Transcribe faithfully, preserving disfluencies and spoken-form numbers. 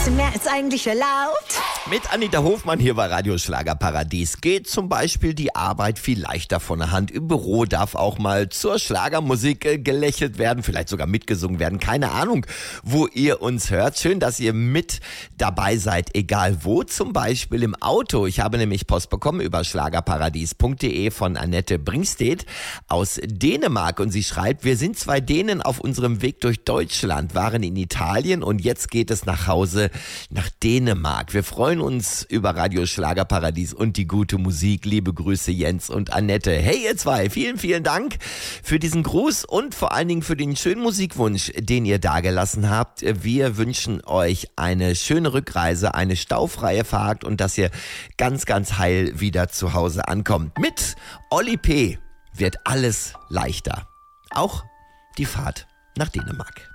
bisschen mehr als eigentlich erlaubt. Mit Anita Hofmann hier bei Radio Schlagerparadies geht zum Beispiel die Arbeit viel leichter von der Hand. Im Büro darf auch mal zur Schlagermusik äh, gelächelt werden, vielleicht sogar mitgesungen werden. Keine Ahnung, wo ihr uns hört. Schön, dass ihr mit dabei seid, egal wo. Zum Beispiel im Auto. Ich habe nämlich Post bekommen über schlagerparadies punkt de von Annette Bringstedt aus Dänemark. Und sie schreibt, wir sind zwei Dänen auf unserem Weg durch Deutschland, waren in Italien und jetzt geht es nach Hause nach Dänemark. Wir freuen uns über Radio Schlagerparadies und die gute Musik. Liebe Grüße Jens und Annette. Hey ihr zwei, vielen, vielen Dank für diesen Gruß und vor allen Dingen für den schönen Musikwunsch, den ihr dagelassen habt. Wir wünschen euch eine schöne Rückreise, eine staufreie Fahrt und dass ihr ganz, ganz heil wieder zu Hause ankommt. Mit Oli P. wird alles leichter. Auch die Fahrt nach Dänemark.